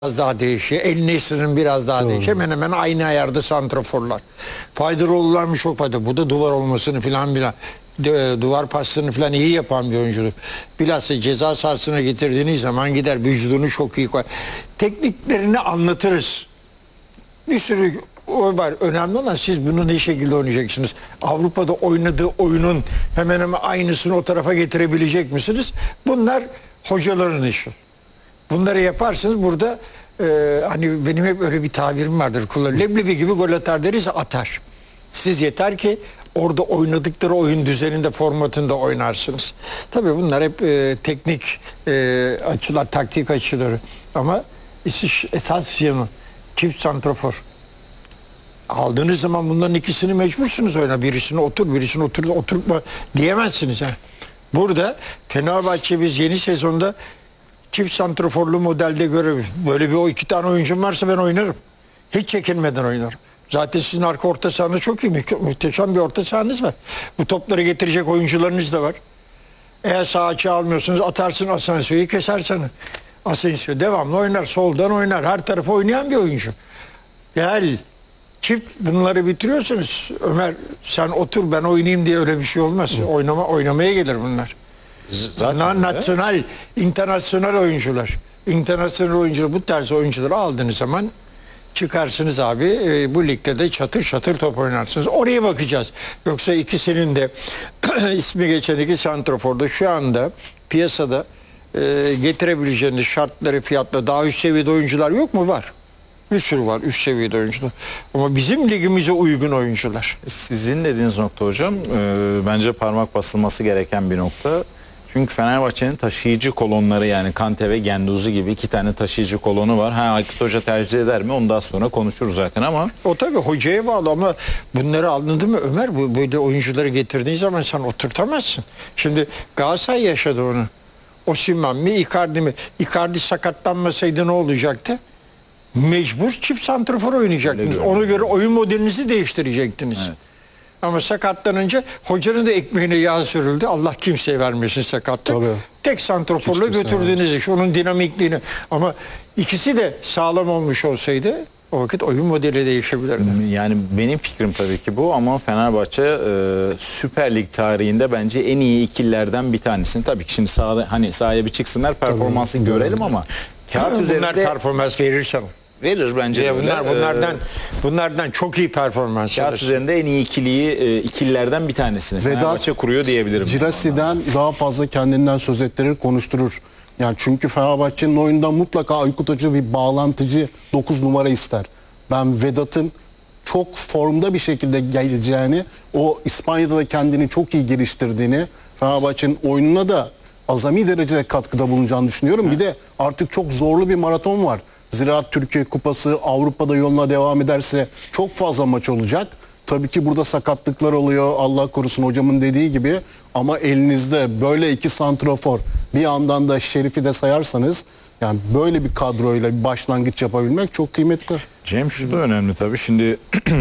biraz daha değişiyor. El Nesri'nin biraz daha değişiyor. Hemen hemen aynı ayarda santraforlar. Faydalılar mı çok faydalı. Bu da duvar olmasını filan bilen. Duvar paslarını falan iyi yapan bir oyunculuk. Bilhassa ceza sahasına getirdiğiniz zaman gider vücudunu çok iyi koyar. Tekniklerini anlatırız. Bir sürü o var. Önemli olan siz bunu ne şekilde oynayacaksınız? Avrupa'da oynadığı oyunun hemen hemen aynısını o tarafa getirebilecek misiniz? Bunlar hocaların işi. Bunları yaparsınız burada hani benim hep öyle bir tabirim vardır. Leblebi gibi gol atar deriz, atar. Siz yeter ki orada oynadıkları oyun düzeninde, formatında oynarsınız. Tabii bunlar hep teknik açılar, taktik açıları. Ama esas yanı çift santrafor. Aldığınız zaman bunların ikisini mecbursunuz oyna. Birisini otur, birisini oturtma diyemezsiniz. Burada Fenerbahçe biz yeni sezonda çift santraforlu modelde görebilir. Böyle bir o iki tane oyuncum varsa ben oynarım. Hiç çekinmeden oynarım. Zaten sizin arka orta sahanız çok iyi. Muhteşem bir orta sahanız var. Bu topları getirecek oyuncularınız da var. Eğer sağ açı almıyorsunuz atarsın Asensio'yu, kesersen. Asensio devamlı oynar. Soldan oynar. Her tarafı oynayan bir oyuncu. Gel. Çift bunları bitiriyorsunuz. Ömer sen otur ben oynayayım diye öyle bir şey olmaz. Oynamaya gelir bunlar. Zaten nasyonal, internasyonel oyuncular. İnternasyonel oyuncular, bu tarz oyuncuları aldığınız zaman çıkarsınız abi. Bu ligde de çatır çatır top oynarsınız. Oraya bakacağız. Yoksa ikisinin de ismi geçen iki santraforda şu anda piyasada getirebileceğiniz şartları, fiyatla daha üst seviyede oyuncular yok mu? Var. Bir sürü var üst seviyede oyuncular. Ama bizim ligimize uygun oyuncular. Sizin dediğiniz nokta hocam bence parmak basılması gereken bir nokta. Çünkü Fenerbahçe'nin taşıyıcı kolonları, yani Kante ve Guendouzi gibi iki tane taşıyıcı kolonu var. Aykut Hoca tercih eder mi? Onu daha sonra konuşuruz zaten ama. O tabii hocaya bağlı ama bunları anladın mı Ömer? Böyle oyuncuları getirdiğin zaman sen oturtamazsın. Şimdi Galatasaray yaşadı onu. Osimhen mi, Icardi mi? Icardi sakatlanmasaydı ne olacaktı? Mecbur çift santrafor oynayacaktınız. Ona göre oyun modelinizi değiştirecektiniz. Evet. Ama sakatlanınca hocanın da ekmeğine yağ sürüldü. Allah kimseye vermesin sakatlık. Tabii. Tek santraforla götürdüğünüz iş. Onun dinamikliğini. Ama ikisi de sağlam olmuş olsaydı o vakit oyun modeli değişebilirdi. Yani benim fikrim tabii ki bu ama Fenerbahçe Süper Lig tarihinde bence en iyi ikililerden bir tanesini. Tabii ki şimdi sahaya bir çıksınlar, performansı görelim ama kağıt üzerinde performans verirse verir bence de bunlardan çok iyi performans. Kağıt üzerinde en iyi ikililerden bir tanesini Fenerbahçe kuruyor diyebilirim. Girasi'den daha fazla kendinden söz ettirir, konuşturur. Yani çünkü Fenerbahçe'nin oyundan mutlaka Aykut Hoca bir bağlantıcı 9 numara ister. Ben Vedat'ın çok formda bir şekilde geleceğini, o İspanya'da da kendini çok iyi geliştirdiğini, Fenerbahçe'nin oyununa da azami derecede katkıda bulunacağını düşünüyorum. Evet. Bir de artık çok zorlu bir maraton var. Ziraat Türkiye Kupası Avrupa'da yoluna devam ederse çok fazla maç olacak. Tabii ki burada sakatlıklar oluyor, Allah korusun hocamın dediği gibi, ama elinizde böyle iki santrafor, bir yandan da Şerif'i de sayarsanız, yani böyle bir kadroyla bir başlangıç yapabilmek çok kıymetli. Cem şu da önemli tabii. Şimdi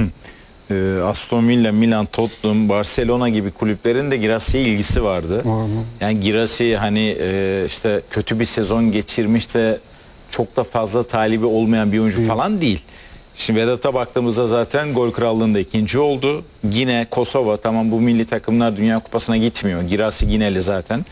Aston Villa, Milan, Tottenham, Barcelona gibi kulüplerin de Girassi'ye ilgisi vardı. Yani Girassi hani işte kötü bir sezon geçirmiş de çok da fazla talibi olmayan bir oyuncu falan değil. Şimdi Vedat'a baktığımızda zaten gol krallığında ikinci oldu. Yine Kosova, tamam bu milli takımlar Dünya Kupası'na gitmiyor. Girassi Gineli zaten.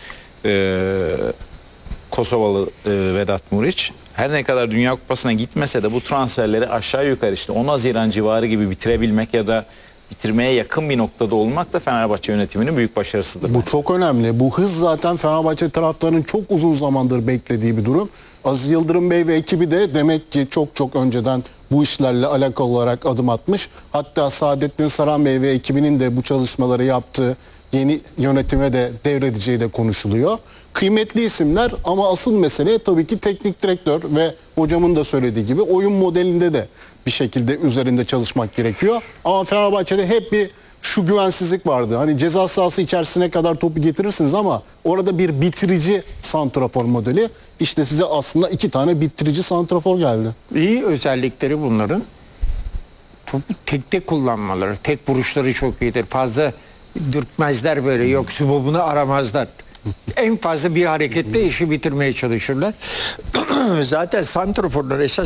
Kosovalı Vedat Muriç. Her ne kadar Dünya Kupası'na gitmese de bu transferleri aşağı yukarı işte 10 Haziran civarı gibi bitirebilmek ya da bitirmeye yakın bir noktada olmak da Fenerbahçe yönetiminin büyük başarısıdır. Bu çok önemli. Bu hız zaten Fenerbahçe taraftarının çok uzun zamandır beklediği bir durum. Aziz Yıldırım Bey ve ekibi de demek ki çok önceden bu işlerle alakalı olarak adım atmış. Hatta Saadettin Saran Bey ve ekibinin de bu çalışmaları yaptığı, yeni yönetime de devredeceği de konuşuluyor. Kıymetli isimler ama asıl mesele tabii ki teknik direktör ve hocamın da söylediği gibi oyun modelinde de bir şekilde üzerinde çalışmak gerekiyor. Ama Fenerbahçe'de hep bir şu güvensizlik vardı. Hani ceza sahası içerisine kadar topu getirirsiniz ama orada bir bitirici santrafor modeli. İşte size aslında iki tane bitirici santrafor geldi. İyi özellikleri bunların. Topu tekte kullanmaları, tek vuruşları çok iyidir. Fazla dürtmezler böyle, yok subobunu aramazlar. En fazla bir harekette işi bitirmeye çalışırlar. Zaten santraforlar esas